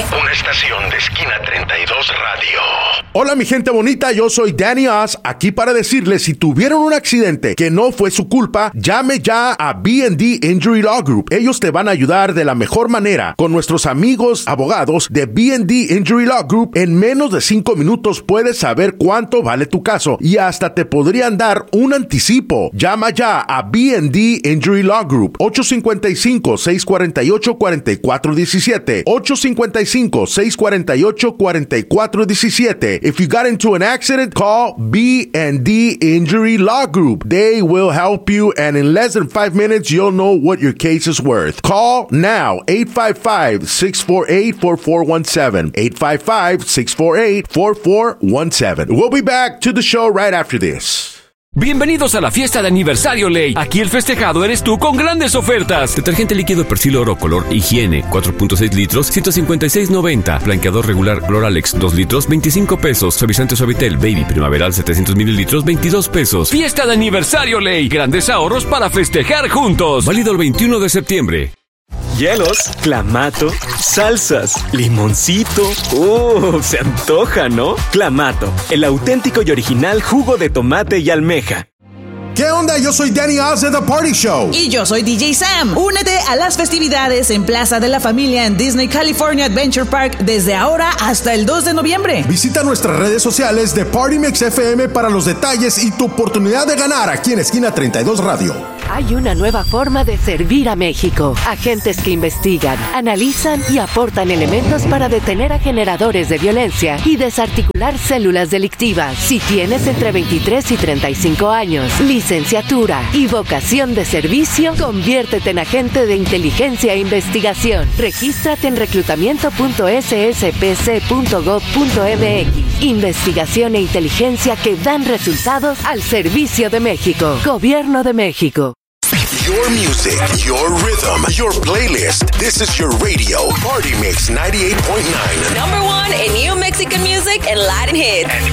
Una estación de Esquina 32 Radio. Hola mi gente bonita, yo soy Danny Oz, aquí para decirles si tuvieron un accidente que no fue su culpa, llame ya a B&D Injury Law Group. Ellos te van a ayudar de la mejor manera. Con nuestros amigos abogados de B&D Injury Law Group, en menos de 5 minutos puedes saber cuánto vale tu caso y hasta te podrían dar un anticipo. Llama ya a B&D Injury Law Group, 855-648-4417, 855-648-4417. If you got into an accident, call B&D Injury Law Group. They will help you, and in less than 5 minutes, you'll know what your case is worth. Call now, 855-648-4417, 855-648-4417. We'll be back to the show right after this. Bienvenidos a la fiesta de aniversario Ley. Aquí el festejado eres tú con grandes ofertas. Detergente líquido Persil Oro color higiene 4.6 litros 156.90. Blanqueador regular Cloralex 2 litros 25 pesos. Suavizante Suavitel Baby primaveral 700 mililitros 22 pesos. Fiesta de aniversario Ley. Grandes ahorros para festejar juntos. Válido el 21 de septiembre. Hielos, clamato, salsas, limoncito. Se antoja, ¿no? Clamato, el auténtico y original jugo de tomate y almeja. ¿Qué onda? Yo soy Danny Oz de The Party Show. Y yo soy DJ Sam. Únete a las festividades en Plaza de la Familia en Disney California Adventure Park desde ahora hasta el 2 de noviembre. Visita nuestras redes sociales de Party Mix FM para los detalles y tu oportunidad de ganar aquí en Esquina 32 Radio. Hay una nueva forma de servir a México. Agentes que investigan, analizan y aportan elementos para detener a generadores de violencia y desarticular células delictivas. Si tienes entre 23 y 35 años, licenciatura y vocación de servicio, conviértete en agente de inteligencia e investigación. Regístrate en reclutamiento.sspc.gov.mx. Investigación e inteligencia que dan resultados al servicio de México. Gobierno de México. Your music, your rhythm, your playlist. This is your radio, Party Mix 98.9. Number one in new Mexican music and Latin hits.